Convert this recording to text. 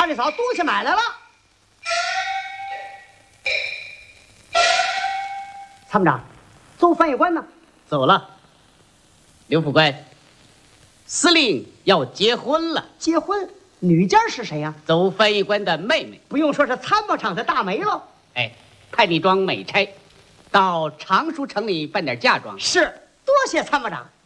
大嫂东西买来了。参谋长，邹翻译官呢？ 走了。刘副官，司令要结婚了。 结婚？女家是谁呀？ 邹翻译官的妹妹。 不用说，是参谋长的大梅喽。 哎，派你装美差，到常熟城里办点嫁妆。 是，多谢参谋长。